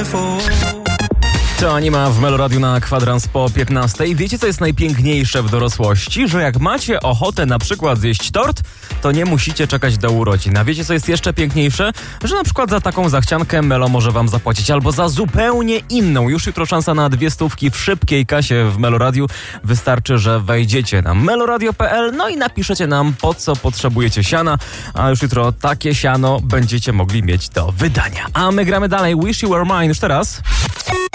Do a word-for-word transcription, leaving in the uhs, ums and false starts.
To Anima w Meloradiu na kwadrans po piętnastej. Wiecie, co jest najpiękniejsze w dorosłości? Że jak macie ochotę na przykład zjeść tort, to nie musicie czekać do urodzin. A wiecie, co jest jeszcze piękniejsze? Że na przykład za taką zachciankę Melo może wam zapłacić, albo za zupełnie inną. Już jutro szansa na dwie stówki w szybkiej kasie w Meloradiu. Wystarczy, że wejdziecie na meloradio kropka p l, no i napiszecie nam, po co potrzebujecie siana, a już jutro takie siano będziecie mogli mieć do wydania. A my gramy dalej. Wish You Were Mine już teraz.